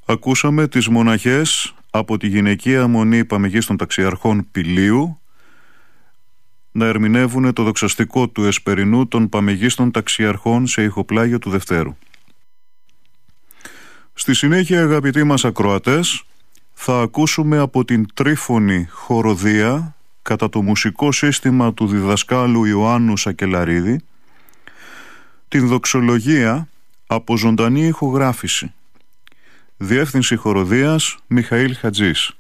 Ακούσαμε τις μοναχές από τη γυναικεία μονή Παμεγής των Ταξιαρχών Πηλίου να ερμηνεύουν το δοξαστικό του Εσπερινού των Παμεγίστων Ταξιαρχών σε ηχοπλάγιο του Δευτέρου. Στη συνέχεια, αγαπητοί μας ακροατές, θα ακούσουμε από την τρίφωνη χοροδία κατά το μουσικό σύστημα του διδασκάλου Ιωάννου Σακελαρίδη την δοξολογία από ζωντανή ηχογράφηση. Διεύθυνση χοροδίας Μιχαήλ Χατζής.